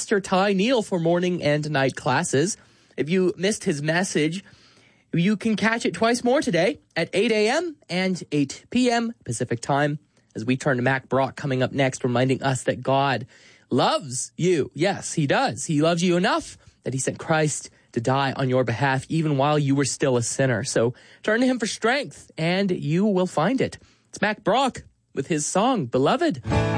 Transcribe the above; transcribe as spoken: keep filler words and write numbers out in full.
Pastor Ty Neal for morning and night classes. If you missed his message, you can catch it twice more today at eight a.m. and eight p.m. Pacific time as we turn to Mac Brock coming up next, reminding us that God loves you. Yes, he does. He loves you enough that he sent Christ to die on your behalf even while you were still a sinner. So turn to him for strength and you will find it. It's Mac Brock with his song, Beloved.